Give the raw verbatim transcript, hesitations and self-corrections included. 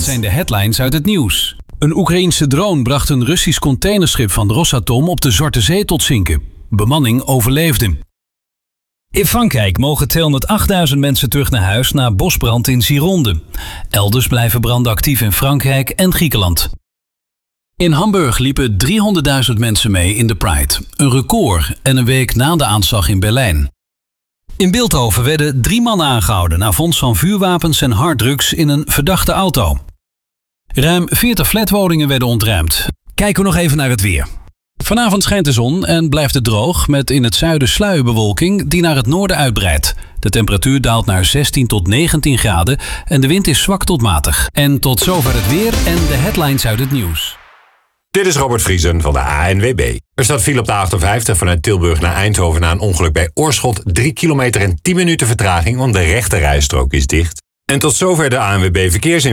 zijn de headlines uit het nieuws. Een Oekraïense drone bracht een Russisch containerschip van Rosatom op de Zwarte Zee tot zinken. Bemanning overleefde. In Frankrijk mogen tweehonderdachtduizend mensen terug naar huis na bosbrand in Gironde. Elders blijven branden actief in Frankrijk en Griekenland. In Hamburg liepen driehonderdduizend mensen mee in de Pride. Een record en een week na de aanslag in Berlijn. In Bilthoven werden drie mannen aangehouden na vondst van vuurwapens en harddrugs in een verdachte auto. Ruim veertig flatwoningen werden ontruimd. Kijken we nog even naar het weer. Vanavond schijnt de zon en blijft het droog met in het zuiden sluierbewolking die naar het noorden uitbreidt. De temperatuur daalt naar zestien tot negentien graden en de wind is zwak tot matig. En tot zover het weer en de headlines uit het nieuws. Dit is Robert Vriesen van de A N W B. Er staat file op de achtenvijftig vanuit Tilburg naar Eindhoven na een ongeluk bij Oorschot. drie kilometer en tien minuten vertraging, want de rechte rijstrook is dicht. En tot zover de A N W B verkeersinformatie.